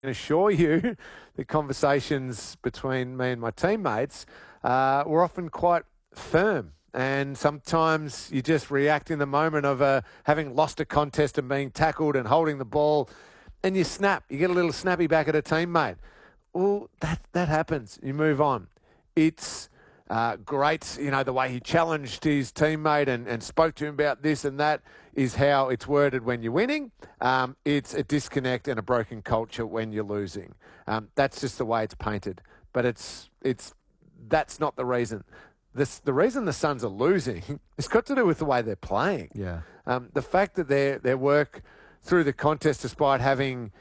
assure you the conversations between me and my teammates were often quite firm. And sometimes you just react in the moment of having lost a contest and being tackled and holding the ball, and you snap. You get a little snappy back at a teammate. Well, that happens. You move on. It's great, the way he challenged his teammate and spoke to him about this and that is how it's worded when you're winning. It's a disconnect and a broken culture when you're losing. That's just the way it's painted. But that's not the reason. The reason the Suns are losing has got to do with the way they're playing. Yeah. The fact that their work through the contest, despite having,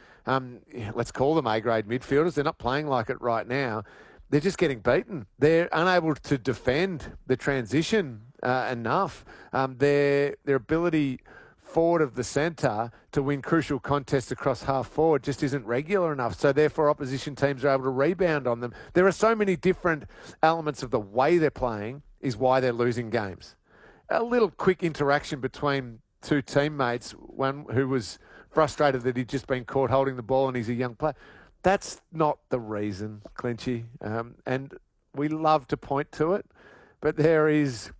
let's call them A-grade midfielders, they're not playing like it right now. They're just getting beaten. They're unable to defend the transition enough. Their ability forward of the centre to win crucial contests across half forward just isn't regular enough. So therefore opposition teams are able to rebound on them. There are so many different elements of the way they're playing is why they're losing games. A little quick interaction between two teammates, one who was frustrated that he'd just been caught holding the ball and he's a young player. That's not the reason, Clinchy. And we love to point to it, but there is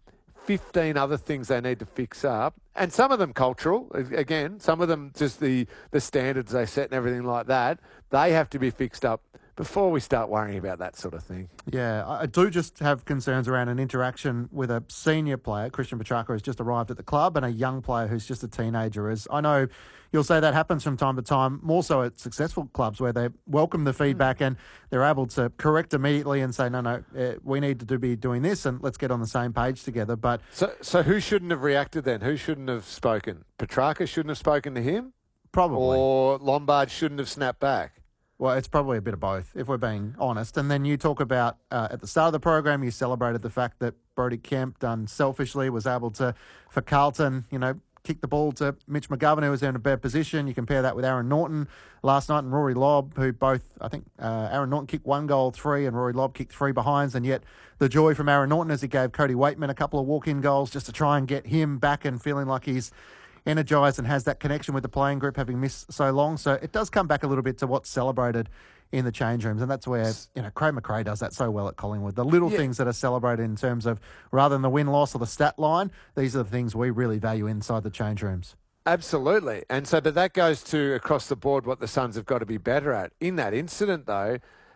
15 other things they need to fix up. And some of them cultural, again, some of them just the standards they set and everything like that. They have to be fixed up before we start worrying about that sort of thing. Yeah, I do just have concerns around an interaction with a senior player. Christian Petrarca has just arrived at the club, and a young player who's just a teenager. As I know you'll say that happens from time to time, more so at successful clubs where they welcome the feedback and they're able to correct immediately and say, no, we need to be doing this and let's get on the same page together. But So who shouldn't have reacted then? Who shouldn't have spoken? Petrarca shouldn't have spoken to him? Probably. Or Lombard shouldn't have snapped back? Well, it's probably a bit of both, if we're being honest. And then you talk about, at the start of the program, you celebrated the fact that Brodie Kemp, done selfishly, was able to, for Carlton, kick the ball to Mitch McGovern, who was in a better position. You compare that with Aaron Norton last night and Rory Lobb, who both, I think, Aaron Norton kicked 1 goal, 3, and Rory Lobb kicked 3 behinds. And yet the joy from Aaron Norton as he gave Cody Waitman a couple of walk-in goals just to try and get him back and feeling like he's energised and has that connection with the playing group, having missed so long. So it does come back a little bit to what's celebrated in the change rooms, and that's where Craig McRae does that so well at Collingwood. The little things that are celebrated in terms of, rather than the win-loss or the stat line, these are the things we really value inside the change rooms. Absolutely. And so, but that goes to across the board what the Suns have got to be better at. In that incident, though,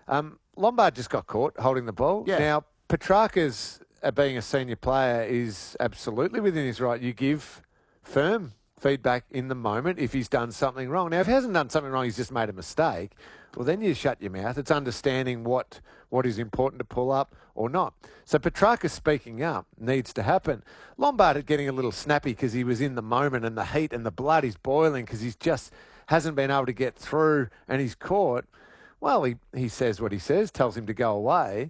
Lombard just got caught holding the ball. Yeah. Now, Petrarca's being a senior player is absolutely within his right. You give firm feedback in the moment if he's done something wrong. Now, if he hasn't done something wrong, he's just made a mistake, well, then you shut your mouth. It's understanding what is important to pull up or not. So Petrarca speaking up needs to happen. Lombard getting a little snappy because he was in the moment and the heat and the blood is boiling because he's just hasn't been able to get through and he's caught. Well, he says what he says, tells him to go away.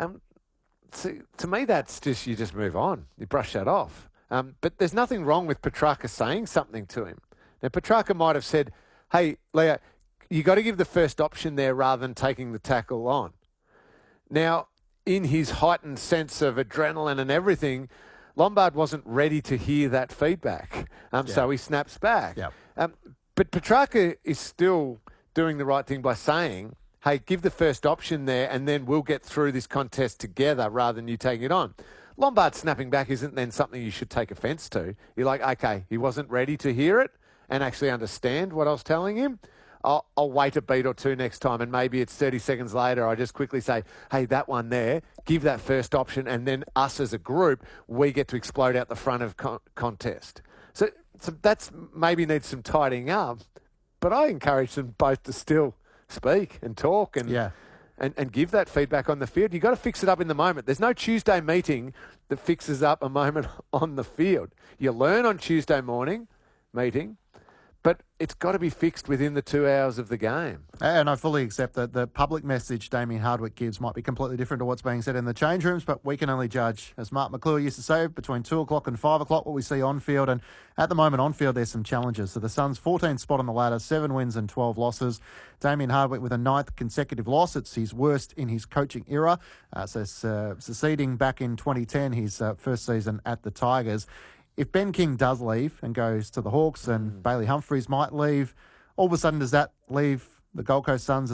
To me, that's just, you just move on. You brush that off. But there's nothing wrong with Petrarca saying something to him. Now, Petrarca might have said, hey, Leo, you got to give the first option there rather than taking the tackle on. Now, in his heightened sense of adrenaline and everything, Lombard wasn't ready to hear that feedback. So he snaps back. Yep. But Petrarca is still doing the right thing by saying, hey, give the first option there and then we'll get through this contest together rather than you taking it on. Lombard snapping back isn't then something you should take offence to. You're like, okay, he wasn't ready to hear it and actually understand what I was telling him. I'll wait a beat or two next time and maybe it's 30 seconds later. I just quickly say, hey, that one there, give that first option and then us as a group, we get to explode out the front of contest. So that's maybe needs some tidying up, but I encourage them both to still speak and talk and give that feedback on the field. You've got to fix it up in the moment. There's no Tuesday meeting that fixes up a moment on the field. You learn on Tuesday morning meeting, but it's got to be fixed within the 2 hours of the game. And I fully accept that the public message Damien Hardwick gives might be completely different to what's being said in the change rooms, but we can only judge, as Mark McClure used to say, between 2 o'clock and 5 o'clock, what we see on field. And at the moment on field, there's some challenges. So the Suns' 14th spot on the ladder, 7 wins and 12 losses. Damien Hardwick with a 9th consecutive loss. It's his worst in his coaching era. Succeeding back in 2010, his first season at the Tigers. If Ben King does leave and goes to the Hawks and Bailey Humphries might leave, all of a sudden does that leave the Gold Coast Suns